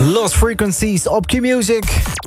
Lost Frequencies op Q-Music.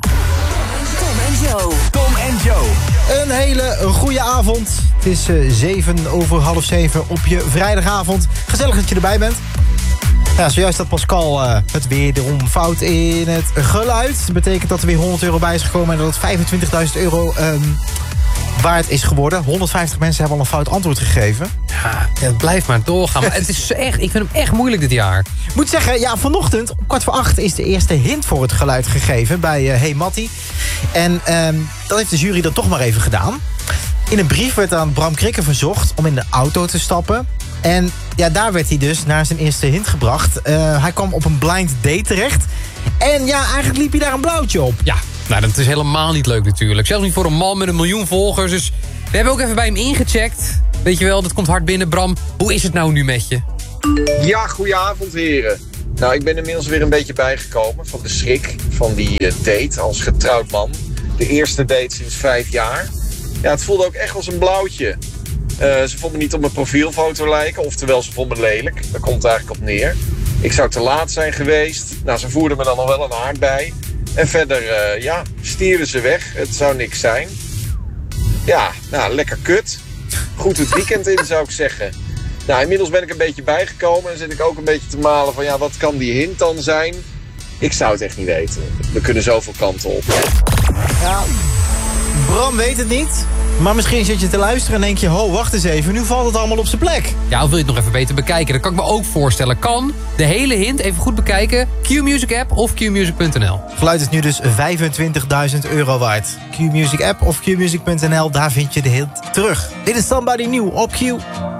Tom en Joe. Een hele goede avond. Het is 7:06 op je vrijdagavond. Gezellig dat je erbij bent. Ja, zojuist had Pascal het wederom fout in het geluid. Dat betekent dat er weer €100 bij is gekomen en dat het €25.000 waard is geworden. 150 mensen hebben al een fout antwoord gegeven. Ja, het blijft maar doorgaan. Maar het is echt, ik vind hem echt moeilijk dit jaar. Ik moet zeggen, ja, vanochtend om 7:15 is de eerste hint voor het geluid gegeven bij Hey Mattie. En dat heeft de jury dan toch maar even gedaan. In een brief werd aan Bram Krikke verzocht om in de auto te stappen. En ja, daar werd hij dus naar zijn eerste hint gebracht. Hij kwam op een blind date terecht. En ja, eigenlijk liep hij daar een blauwtje op. Ja, nou, dat is helemaal niet leuk natuurlijk. Zelfs niet voor een man met 1 miljoen volgers. Dus we hebben ook even bij hem ingecheckt. Weet je wel, dat komt hard binnen. Bram, hoe is het nou nu met je? Ja, goedenavond heren. Nou, ik ben inmiddels weer een beetje bijgekomen van de schrik van die date als getrouwd man. De eerste date sinds 5 jaar. Ja, het voelde ook echt als een blauwtje. Ze vonden niet op mijn profielfoto lijken, oftewel ze vonden me lelijk. Daar komt het eigenlijk op neer. Ik zou te laat zijn geweest. Nou, ze voerden me dan nog wel een haard bij. En verder, stierden ze weg. Het zou niks zijn. Ja, nou, lekker kut. Goed het weekend in, zou ik zeggen. Nou, inmiddels ben ik een beetje bijgekomen en zit ik ook een beetje te malen van, ja, wat kan die hint dan zijn? Ik zou het echt niet weten. We kunnen zoveel kanten op. Ja, Bram weet het niet. Maar misschien zit je te luisteren en denk je, ho, wacht eens even, nu valt het allemaal op zijn plek. Ja, of wil je het nog even beter bekijken? Dat kan ik me ook voorstellen. Kan de hele hint even goed bekijken. Q-Music app of qmusic.nl. Geluid is nu dus €25.000 waard. Q-Music app of qmusic.nl, daar vind je de hint terug. Dit is Somebody New op Q.